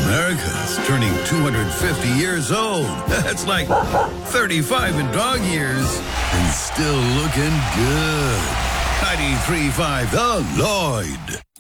America's turning 250 years old. That's like 35 in dog years. And still looking good. 93.5 The Lloyd.